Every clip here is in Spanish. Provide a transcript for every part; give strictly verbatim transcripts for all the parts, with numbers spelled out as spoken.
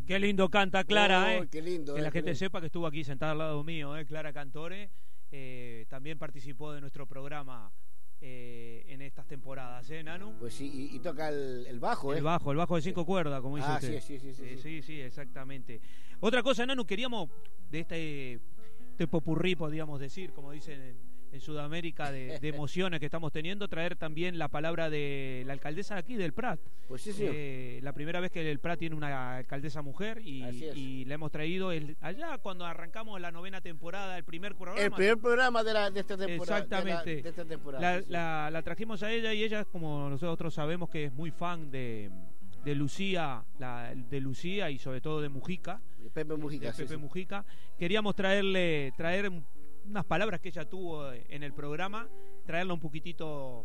Qué lindo canta Clara, oh, ¿eh? Qué lindo. Que eh, la qué gente lindo. sepa que estuvo aquí sentada al lado mío, ¿eh? Clara Cantore. Eh, también participó de nuestro programa eh, en estas temporadas, ¿eh, Nanu? Pues sí, y, y toca el, el bajo, ¿eh? El bajo, el bajo de cinco sí. cuerdas, como dice ah, usted. Sí, sí, sí, sí, eh, sí. sí, sí, exactamente. Otra cosa, Nanu, queríamos de este, este popurrí, podríamos decir, como dicen en, en Sudamérica, de, de emociones que estamos teniendo, traer también la palabra de la alcaldesa de aquí, del Prat. Pues sí, sí. Eh, la primera vez que el Prat tiene una alcaldesa mujer y, y la hemos traído el, allá cuando arrancamos la novena temporada, el primer programa. El primer programa de, la, de esta temporada. Exactamente. De, la, de esta temporada. La, sí, sí. La, la trajimos a ella y ella, como nosotros sabemos que es muy fan de, de Lucía, la, de Lucía y sobre todo de Mujica. De Pepe Mujica. De sí, Pepe sí. Mujica. Queríamos traerle, traer unas palabras que ella tuvo en el programa, traerla un poquitito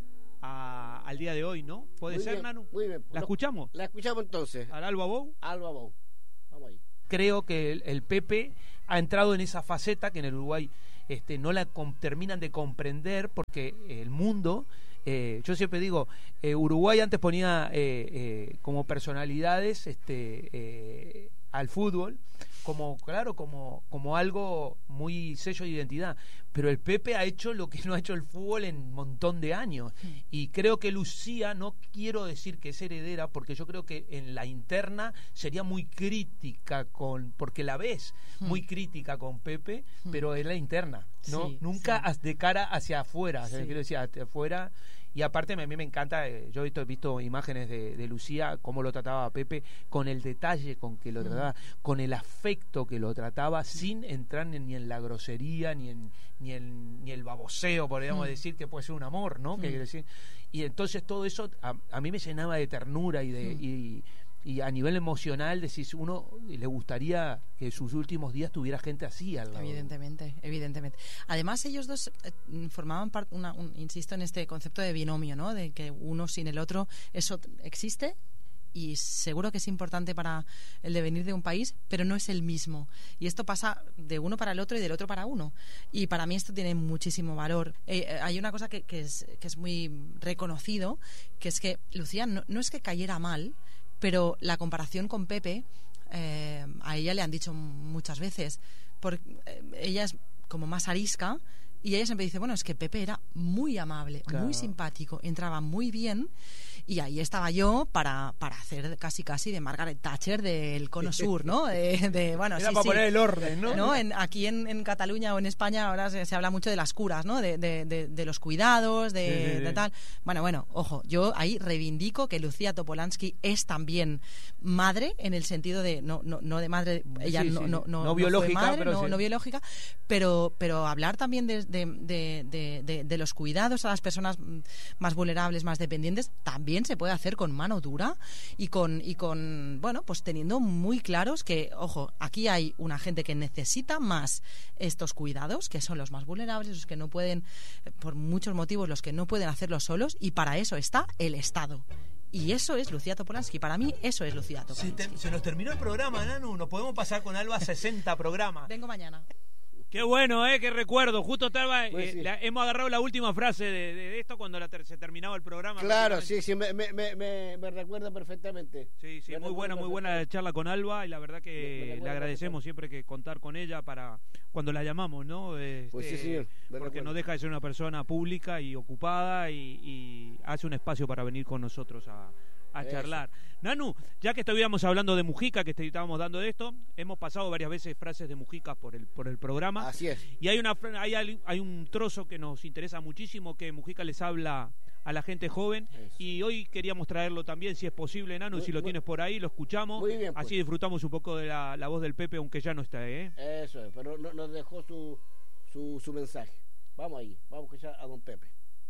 a, al día de hoy, ¿no? ¿Puede Muy ser, bien, Nanu? Muy bien. ¿La no, escuchamos? La escuchamos entonces. ¿Al Alba Bow? Alba Bow. Vamos ahí. Creo que el, el Pepe ha entrado en esa faceta que en el Uruguay este, no la com- terminan de comprender porque el mundo, eh, yo siempre digo, eh, Uruguay antes ponía eh, eh, como personalidades este, eh, al fútbol, como claro, como, como algo muy sello de identidad, pero el Pepe ha hecho lo que no ha hecho el fútbol en un montón de años, y creo que Lucía, no quiero decir que es heredera, porque yo creo que en la interna sería muy crítica con, porque la ves muy crítica con Pepe, pero en la interna, ¿no? Sí, Nunca sí. de cara hacia afuera, Sí. quiero decir, hacia afuera. Y aparte a mí me encanta, eh, yo he visto, he visto imágenes de, de Lucía, cómo lo trataba a Pepe, con el detalle con que lo Mm. trataba, con el afecto que lo trataba, sin entrar en- ni en la grosería, ni en ni el, ni el baboseo, podríamos Mm. decir, que puede ser un amor, ¿no? Mm. Que quiere decir, y entonces todo eso a, a mí me llenaba de ternura y de... Mm. Y, y a nivel emocional, decís, uno le gustaría que sus últimos días tuviera gente así al lado. Evidentemente, evidentemente. Además, ellos dos eh, formaban parte, una, un, insisto en este concepto de binomio, ¿no? De que uno sin el otro, eso existe y seguro que es importante para el devenir de un país, pero no es el mismo. Y esto pasa de uno para el otro y del otro para uno. Y para mí esto tiene muchísimo valor. Eh, eh, hay una cosa que, que, es, que es muy reconocido, que es que Lucía no, no es que cayera mal, pero la comparación con Pepe, eh, a ella le han dicho muchas veces, porque eh, ella es como más arisca, y ella siempre dice, bueno, es que Pepe era muy amable, Claro. muy simpático, entraba muy bien, y ahí estaba yo para, para hacer casi casi de Margaret Thatcher del Cono Sur, ¿no? De, de, bueno, Era sí, para sí. poner el orden, ¿no? ¿No? En, aquí en, en Cataluña o en España ahora se, se habla mucho de las curas, ¿no? De, de, de, de los cuidados, de, Sí, sí, sí. de tal. Bueno, bueno, ojo, yo ahí reivindico que Lucía Topolansky es también madre, en el sentido de, no, no, no de madre, ella Sí, no, sí. no, no, No no biológica, fue madre, pero no, sí. no biológica, pero, pero hablar también de, de, de, de, de, de los cuidados a las personas mm, más vulnerables, más dependientes, también se puede hacer con mano dura y con, y con, bueno, pues teniendo muy claros que, ojo, aquí hay una gente que necesita más estos cuidados, que son los más vulnerables, los que no pueden, eh, por muchos motivos, los que no pueden hacerlo solos, y para eso está el Estado. Y eso es Lucía Topolansky. Para mí, eso es Lucía Se, Topolansky. te- se nos terminó el programa, Nanu. Nos podemos pasar con Alba sesenta programas. Vengo mañana. Qué bueno, ¿eh? Qué recuerdo. Justo estaba, Pues eh, sí. la- hemos agarrado la última frase de, de- de esto cuando la ter- se terminaba el programa. Claro, prácticamente. sí, sí, me, me, me, me, me recuerda perfectamente. Sí, sí, Me muy recuerda buena, muy buena la perfectamente. charla con Alba y la verdad Me- me que recuerda le agradecemos siempre que contar con ella para cuando la llamamos, ¿no? Este, Pues sí, señor, me porque recuerda. no deja de ser una persona pública y ocupada y, y hace un espacio para venir con nosotros a, a Eso. charlar. Nanu, ya que estuvimos hablando de Mujica, que te estábamos dando de esto, hemos pasado varias veces frases de Mujica por el por el programa. Así es. Y hay una fra- hay, al- hay un trozo que nos interesa muchísimo, que Mujica les habla a la gente joven, Eso. y hoy queríamos traerlo también, si es posible, Nanu, Muy- si lo muy- tienes por ahí, lo escuchamos, Muy bien, pues. así disfrutamos un poco de la, la voz del Pepe, aunque ya no está, ¿eh? Eso es, pero no- nos dejó su, su, su mensaje. Vamos ahí, vamos a escuchar a don Pepe.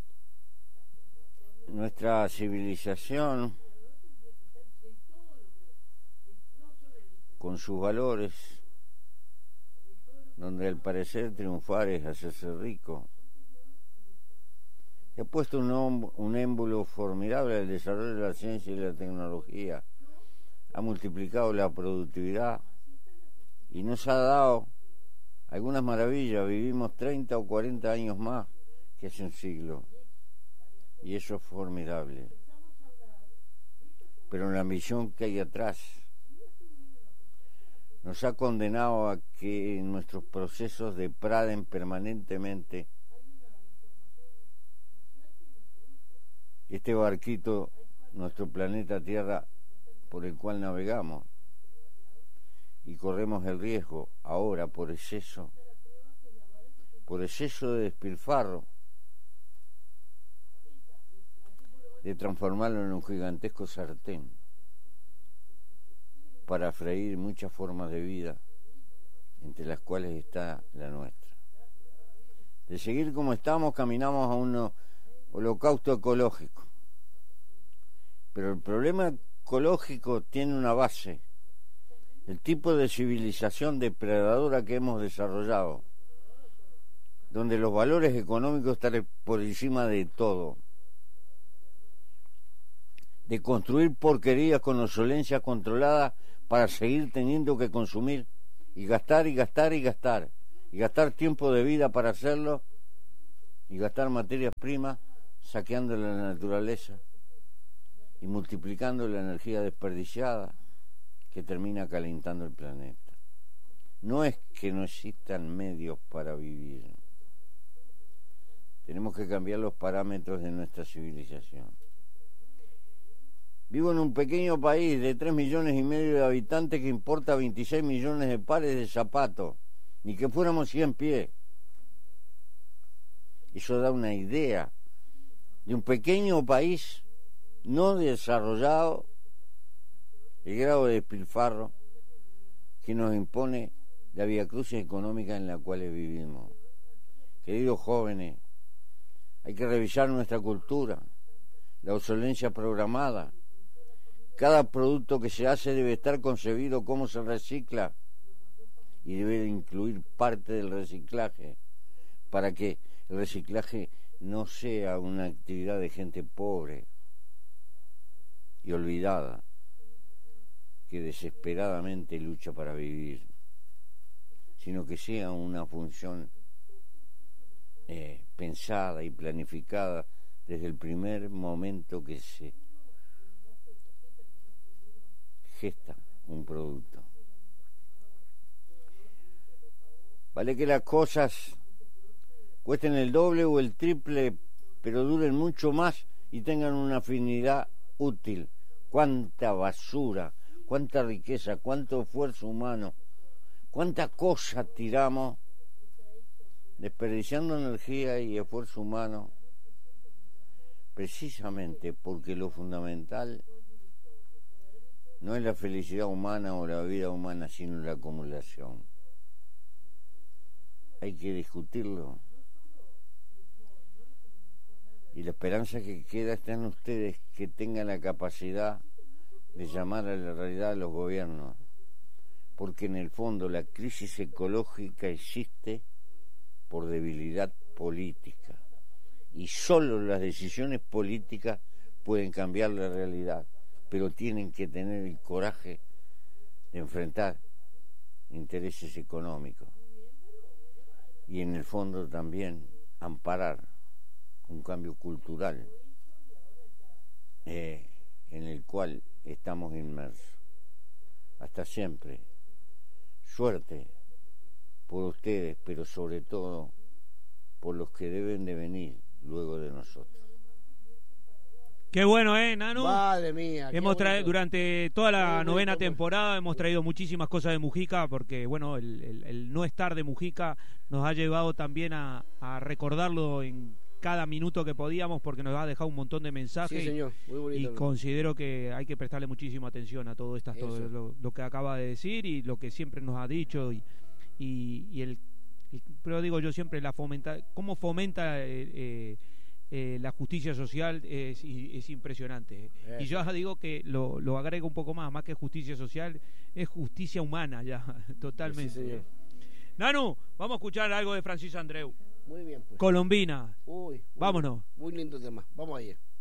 Nuestra civilización, con sus valores, donde al parecer triunfar es hacerse rico, ha puesto un, hom- un émbolo formidable al desarrollo de la ciencia y la tecnología, ha multiplicado la productividad y nos ha dado algunas maravillas. Vivimos treinta o cuarenta años más que hace un siglo, y eso es formidable. Pero la ambición que hay atrás nos ha condenado a que nuestros procesos depraden permanentemente este barquito, nuestro planeta Tierra, por el cual navegamos, y corremos el riesgo ahora por exceso, por exceso de despilfarro, de transformarlo en un gigantesco sartén para freír muchas formas de vida, entre las cuales está la nuestra. De seguir como estamos, caminamos a un holocausto ecológico. Pero el problema ecológico tiene una base: el tipo de civilización depredadora que hemos desarrollado, donde los valores económicos están por encima de todo, de construir porquerías con obsolencia controlada para seguir teniendo que consumir y gastar y gastar y gastar y gastar tiempo de vida para hacerlo y gastar materias primas, saqueando la naturaleza y multiplicando la energía desperdiciada que termina calentando el planeta. No es que no existan medios para vivir. Tenemos que cambiar los parámetros de nuestra civilización. Vivo en un pequeño país de tres millones y medio de habitantes que importa veintiséis millones de pares de zapatos, ni que fuéramos cien pies. Eso da una idea de un pequeño país no desarrollado, el grado de despilfarro que nos impone la viacrucis económica en la cual vivimos. Queridos jóvenes, hay que revisar nuestra cultura, la obsolencia programada. Cada producto que se hace debe estar concebido cómo se recicla y debe incluir parte del reciclaje para que el reciclaje no sea una actividad de gente pobre y olvidada que desesperadamente lucha para vivir, sino que sea una función eh, pensada y planificada desde el primer momento que se gesta un producto. Vale que las cosas cuesten el doble o el triple, pero duren mucho más y tengan una afinidad útil. Cuánta basura, cuánta riqueza, cuánto esfuerzo humano, cuánta cosa tiramos desperdiciando energía y esfuerzo humano, precisamente porque lo fundamental no es la felicidad humana o la vida humana, sino la acumulación. Hay que discutirlo. Y la esperanza que queda está en ustedes, que tengan la capacidad de llamar a la realidad a los gobiernos, porque en el fondo la crisis ecológica existe por debilidad política, y solo las decisiones políticas pueden cambiar la realidad, pero tienen que tener el coraje de enfrentar intereses económicos y en el fondo también amparar un cambio cultural eh, en el cual estamos inmersos. Hasta siempre. Suerte por ustedes, pero sobre todo por los que deben de venir luego de nosotros. Qué bueno, ¿eh, Nanu? Madre mía. Hemos traído, durante toda la Qué novena bonito, temporada hemos traído muchísimas cosas de Mujica, porque bueno, el, el, el no estar de Mujica nos ha llevado también a, a recordarlo en cada minuto que podíamos, porque nos ha dejado un montón de mensajes. Sí, señor. Muy bonito. Y considero que hay que prestarle muchísima atención a todo esto, todo lo, lo que acaba de decir y lo que siempre nos ha dicho, y, y, y el, el, pero digo yo siempre, la fomenta, cómo fomenta eh, eh, eh, la justicia social es, es impresionante. Eso. Y yo digo que lo, lo agrego un poco más, más que justicia social, es justicia humana ya, totalmente. Sí, Nanu, vamos a escuchar algo de Francisco Andreu. Muy bien, pues. Colombina. Uy, vámonos. Muy lindo tema. Vamos allá.